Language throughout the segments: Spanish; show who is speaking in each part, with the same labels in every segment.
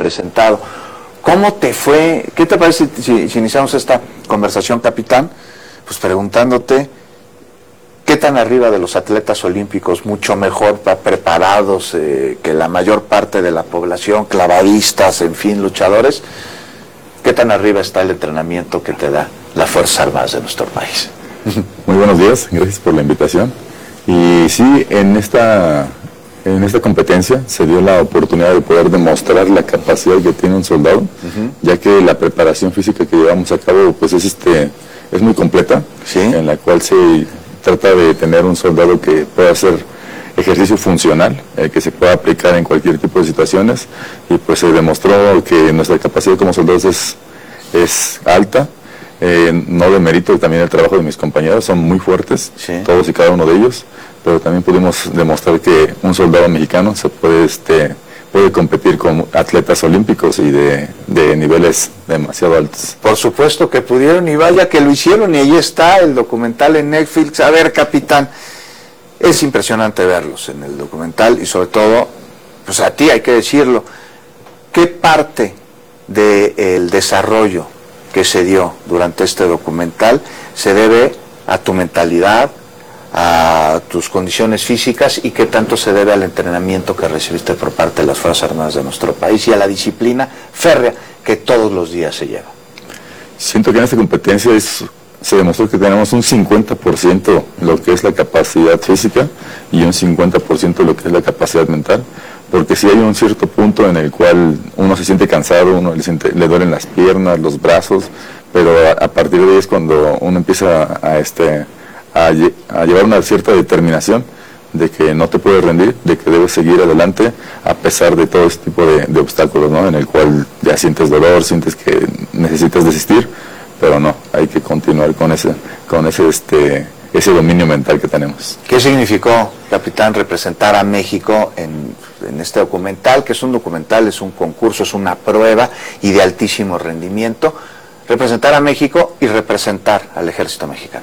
Speaker 1: presentado. ¿Cómo te fue? ¿Qué te parece si iniciamos esta conversación, capitán? Pues preguntándote, ¿qué tan arriba de los atletas olímpicos, mucho mejor preparados que la mayor parte de la población, clavadistas, en fin, luchadores? ¿Qué tan arriba está el entrenamiento que te da las Fuerzas Armadas de nuestro país?
Speaker 2: Muy buenos días, gracias por la invitación. Y sí, en esta competencia se dio la oportunidad de poder demostrar la capacidad que tiene un soldado, ya que la preparación física que llevamos a cabo pues es muy completa,
Speaker 1: ¿sí?
Speaker 2: En la cual se trata de tener un soldado que pueda hacer ejercicio funcional, que se pueda aplicar en cualquier tipo de situaciones, y pues se demostró que nuestra capacidad como soldados es alta. No demerito también el trabajo de mis compañeros, son muy fuertes,
Speaker 1: sí,
Speaker 2: todos y cada uno de ellos, pero también pudimos demostrar que un soldado mexicano se puede competir con atletas olímpicos y de niveles demasiado altos.
Speaker 1: Por supuesto que pudieron, y vaya que lo hicieron, y ahí está el documental en Netflix. A ver, capitán, es impresionante verlos en el documental, y sobre todo, pues a ti hay que decirlo, ¿qué parte del desarrollo que se dio durante este documental se debe a tu mentalidad, a tus condiciones físicas, y qué tanto se debe al entrenamiento que recibiste por parte de las Fuerzas Armadas de nuestro país y a la disciplina férrea que todos los días se lleva?
Speaker 2: Siento que en esta competencia se demostró que tenemos un 50% lo que es la capacidad física y un 50% lo que es la capacidad mental, porque si hay un cierto punto en el cual uno se siente cansado, le duelen las piernas, los brazos, pero a partir de ahí es cuando uno empieza a llevar una cierta determinación de que no te puedes rendir, de que debes seguir adelante a pesar de todo este tipo de obstáculos, ¿no? En el cual ya sientes dolor, sientes que necesitas desistir, pero no, hay que continuar con ese dominio mental que tenemos.
Speaker 1: ¿Qué significó, capitán, representar a México en este documental, que es un documental, es un concurso, es una prueba y de altísimo rendimiento, representar a México y representar al ejército mexicano?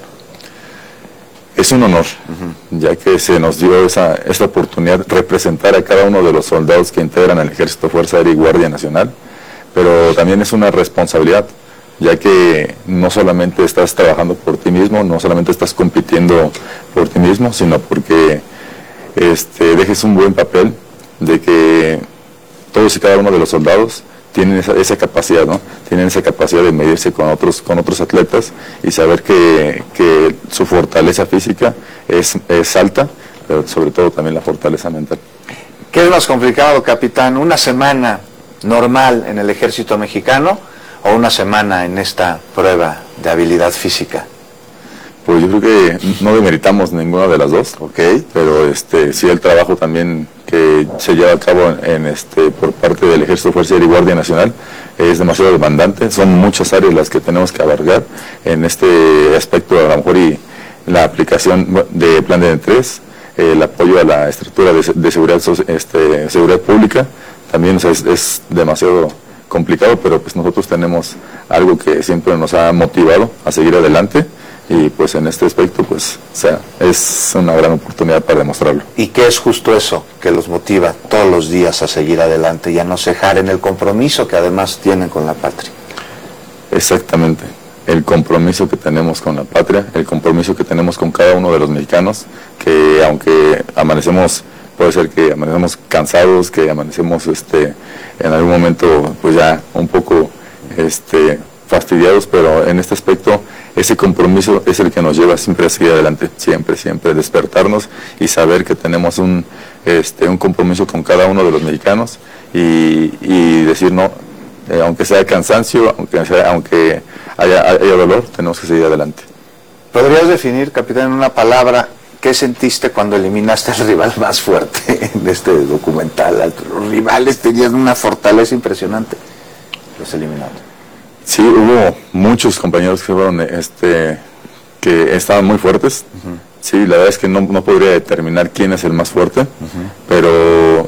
Speaker 2: Es un honor, ya que se nos dio esta oportunidad de representar a cada uno de los soldados que integran el Ejército, Fuerza Aérea y Guardia Nacional, pero también es una responsabilidad, ya que no solamente estás trabajando por ti mismo, no solamente estás compitiendo por ti mismo, sino porque dejes un buen papel de que todos y cada uno de los soldados tienen esa capacidad, ¿no? Tienen esa capacidad de medirse con otros atletas y saber que su fortaleza física es alta, pero sobre todo también la fortaleza mental.
Speaker 1: ¿Qué es más complicado, capitán? ¿Una semana normal en el ejército mexicano o una semana en esta prueba de habilidad física?
Speaker 2: Pues yo creo que no demeritamos ninguna de las dos, pero sí el trabajo también que se lleva a cabo por parte del Ejército, Fuerza Aérea y Guardia Nacional es demasiado demandante. Son muchas áreas las que tenemos que abarcar en este aspecto, a lo mejor, y la aplicación de Plan de 3, el apoyo a la estructura de seguridad pública, también es demasiado complicado, pero pues nosotros tenemos algo que siempre nos ha motivado a seguir adelante, y pues en este aspecto pues es una gran oportunidad para demostrarlo.
Speaker 1: ¿Y qué es justo eso que los motiva todos los días a seguir adelante y a no cejar en el compromiso que además tienen con la patria?
Speaker 2: Exactamente, el compromiso que tenemos con la patria, el compromiso que tenemos con cada uno de los mexicanos, que aunque puede ser que amanecemos cansados, que amanecemos en algún momento pues ya un poco fastidiados, pero en este aspecto ese compromiso es el que nos lleva siempre a seguir adelante, siempre despertarnos y saber que tenemos un compromiso con cada uno de los mexicanos y decir no, aunque sea cansancio, aunque haya dolor, tenemos que seguir adelante.
Speaker 1: ¿Podrías definir, capitán, en una palabra, qué sentiste cuando eliminaste al rival más fuerte en este documental? Los rivales tenían una fortaleza impresionante, los eliminaron.
Speaker 2: Sí, hubo muchos compañeros que fueron, que estaban muy fuertes. Sí, la verdad es que no podría determinar quién es el más fuerte, pero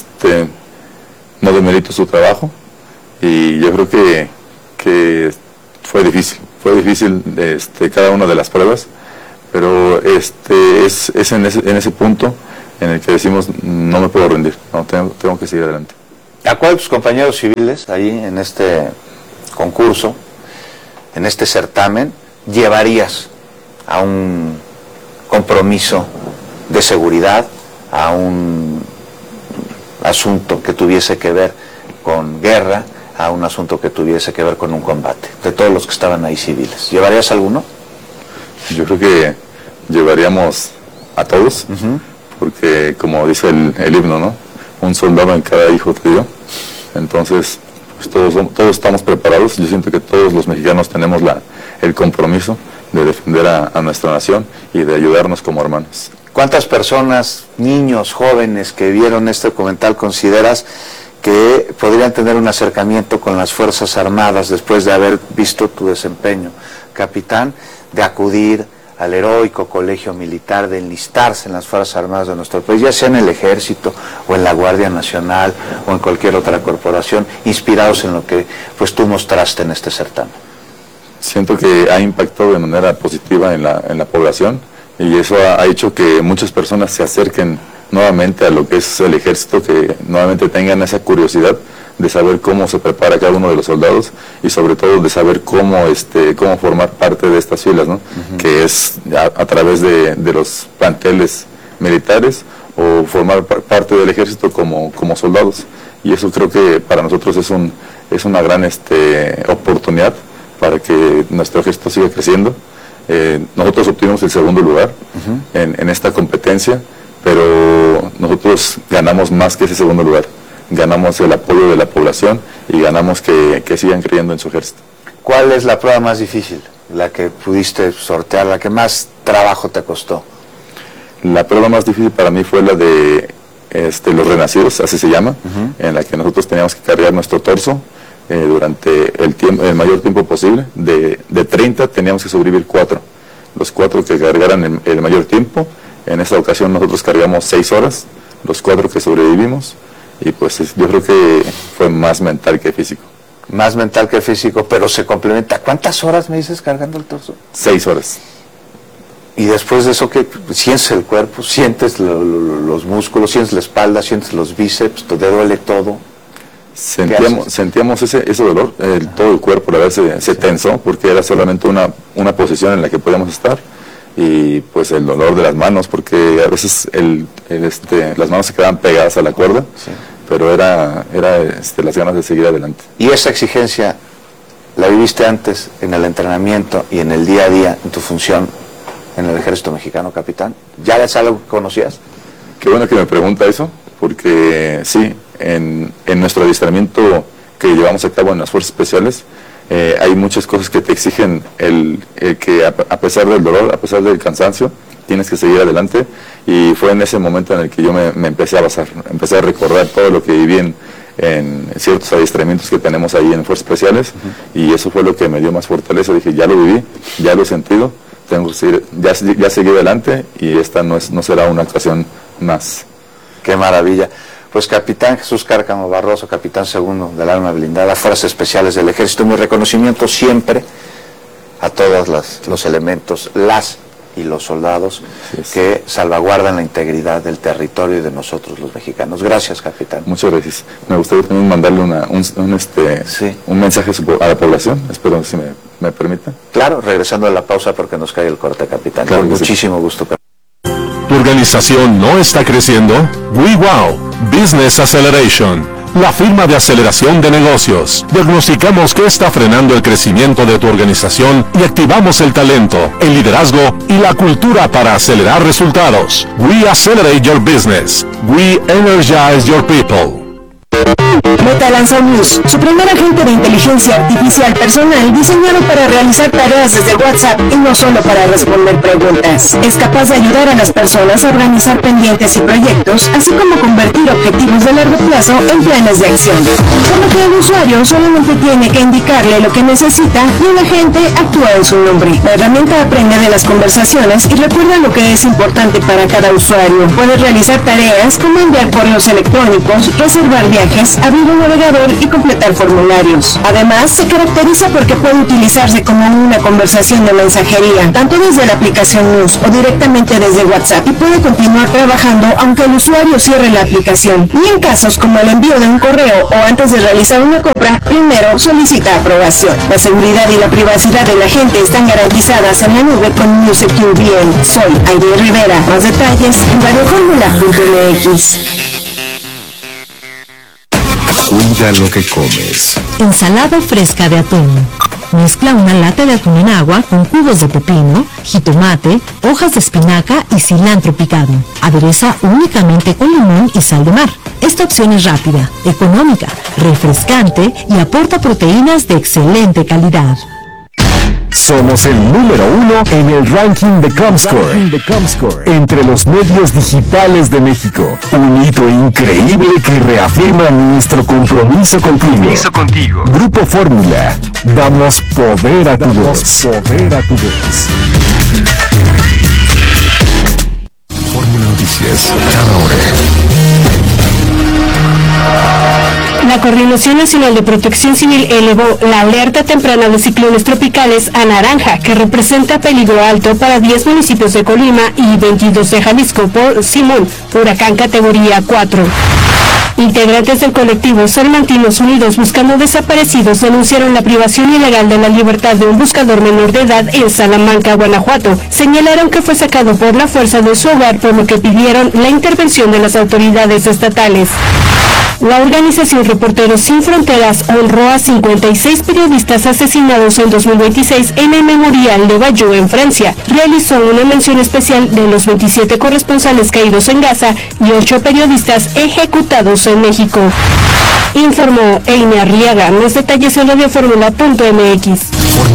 Speaker 2: no demerito su trabajo, y yo creo que fue difícil cada una de las pruebas, pero es en ese punto en el que decimos no me puedo rendir, no, tengo que seguir adelante.
Speaker 1: ¿A cuál de tus compañeros civiles ahí en este concurso, en este certamen, llevarías a un compromiso de seguridad, a un asunto que tuviese que ver con guerra, a un asunto que tuviese que ver con un combate, de todos los que estaban ahí civiles? ¿Llevarías alguno?
Speaker 2: Yo creo que llevaríamos a todos, porque como dice el himno, ¿no? Un soldado en cada hijo te dio. Entonces, pues todos estamos preparados. Yo siento que todos los mexicanos tenemos el compromiso de defender a nuestra nación y de ayudarnos como hermanos.
Speaker 1: ¿Cuántas personas, niños, jóvenes que vieron este documental consideras que podrían tener un acercamiento con las Fuerzas Armadas después de haber visto tu desempeño, capitán, de acudir al heroico colegio militar, de enlistarse en las Fuerzas Armadas de nuestro país, ya sea en el Ejército o en la Guardia Nacional o en cualquier otra corporación, inspirados en lo que pues tú mostraste en este certamen?
Speaker 2: Siento que ha impactado de manera positiva en la población, y eso ha hecho que muchas personas se acerquen nuevamente a lo que es el Ejército, que nuevamente tengan esa curiosidad de saber cómo se prepara cada uno de los soldados, y sobre todo de saber cómo formar parte de estas filas, ¿no? Que es a través de los planteles militares, o formar parte del Ejército como soldados. Y eso creo que para nosotros es una gran oportunidad para que nuestro Ejército siga creciendo. Nosotros obtuvimos el segundo lugar en esta competencia, pero nosotros ganamos más que ese segundo lugar. Ganamos el apoyo de la población y ganamos que sigan creyendo en su ejército.
Speaker 1: ¿Cuál es la prueba más difícil, la que pudiste sortear, la que más trabajo te costó?
Speaker 2: La prueba más difícil para mí fue la de los renacidos, así se llama, en la que nosotros teníamos que cargar nuestro torso durante el mayor tiempo posible. De 30 teníamos que sobrevivir 4. Los 4 que cargaran el mayor tiempo. En esta ocasión nosotros cargamos 6 horas, los 4 que sobrevivimos. Y pues yo creo que fue más mental que físico.
Speaker 1: Más mental que físico, pero se complementa. ¿Cuántas horas me dices cargando el torso?
Speaker 2: 6 horas.
Speaker 1: Y después de eso, ¿qué? ¿Sientes el cuerpo? ¿Sientes los músculos? ¿Sientes la espalda? ¿Sientes los bíceps? ¿Te duele todo?
Speaker 2: Sentíamos ese dolor, todo el cuerpo, la verdad, se tensó, porque era solamente una posición en la que podíamos estar. Y pues el dolor de las manos, porque a veces las manos se quedaban pegadas a la cuerda, sí. Pero era las ganas de seguir adelante.
Speaker 1: ¿Y esa exigencia la viviste antes en el entrenamiento y en el día a día en tu función en el Ejército Mexicano, capitán? ¿Ya es algo que conocías?
Speaker 2: Qué bueno que me pregunta eso, porque sí, en nuestro adiestramiento que llevamos a cabo en las Fuerzas Especiales, hay muchas cosas que te exigen el que a pesar del dolor, a pesar del cansancio, tienes que seguir adelante. Y fue en ese momento en el que yo me empecé a basar, empecé a recordar todo lo que viví en ciertos adiestramientos que tenemos ahí en Fuerzas Especiales, y eso fue lo que me dio más fortaleza. Dije, ya lo viví, ya lo he sentido, tengo que seguir, ya seguí adelante, y esta no será una ocasión más.
Speaker 1: ¡Qué maravilla! Pues capitán Jesús Cárcamo Barroso, capitán segundo del Arma Blindada, Fuerzas Especiales del Ejército, mi reconocimiento siempre a todos los elementos, y los soldados que salvaguardan la integridad del territorio y de nosotros los mexicanos. Gracias, capitán.
Speaker 2: Muchas gracias. Me gustaría también mandarle un mensaje a la población, espero si me permita.
Speaker 1: Claro, regresando a la pausa porque nos cae el corte, capitán.
Speaker 2: Claro,
Speaker 1: con muchísimo gusto.
Speaker 3: ¿Tu organización no está creciendo? WeWow Business Acceleration, la firma de aceleración de negocios. Diagnosticamos qué está frenando el crecimiento de tu organización y activamos el talento, el liderazgo y la cultura para acelerar resultados. We accelerate your business. We energize your people.
Speaker 4: Meta lanzó Muse, su primer agente de inteligencia artificial personal diseñado para realizar tareas desde WhatsApp y no solo para responder preguntas. Es capaz de ayudar a las personas a organizar pendientes y proyectos, así como convertir objetivos de largo plazo en planes de acción. Por lo que el usuario solamente tiene que indicarle lo que necesita y un agente actúa en su nombre. La herramienta aprende de las conversaciones y recuerda lo que es importante para cada usuario. Puedes realizar tareas como enviar correos electrónicos, reservar viajes, abrir abrir un navegador y completar formularios. Además, se caracteriza porque puede utilizarse como una conversación de mensajería, tanto desde la aplicación News o directamente desde WhatsApp, y puede continuar trabajando aunque el usuario cierre la aplicación. Y en casos como el envío de un correo o antes de realizar una compra, primero solicita aprobación. La seguridad y la privacidad de la gente están garantizadas en la nube con News Secure VM. Soy Aide Rivera. Más detalles en radioformula.mx.
Speaker 5: Cuida lo que comes.
Speaker 6: Ensalada fresca de atún. Mezcla una lata de atún en agua con cubos de pepino, jitomate, hojas de espinaca y cilantro picado. Adereza únicamente con limón y sal de mar. Esta opción es rápida, económica, refrescante y aporta proteínas de excelente calidad.
Speaker 5: Somos el número 1 en el ranking de Comscore, entre los medios digitales de México. Un hito increíble que reafirma nuestro compromiso contigo. Grupo Fórmula, damos poder a tu voz. Fórmula Noticias, cada hora.
Speaker 7: La Coordinación Nacional de Protección Civil elevó la alerta temprana de ciclones tropicales a naranja, que representa peligro alto para 10 municipios de Colima y 22 de Jalisco por Simón, huracán categoría 4. Integrantes del colectivo Salmantinos Unidos Buscando Desaparecidos denunciaron la privación ilegal de la libertad de un buscador menor de edad en Salamanca, Guanajuato. Señalaron que fue sacado por la fuerza de su hogar, por lo que pidieron la intervención de las autoridades estatales. La organización Reporteros Sin Fronteras honró a 56 periodistas asesinados en 2026 en el Memorial de Bayeux, en Francia. Realizó una mención especial de los 27 corresponsales caídos en Gaza y 8 periodistas ejecutados en México. Informó Eine Arriaga. Más detalles en radioformula.mx.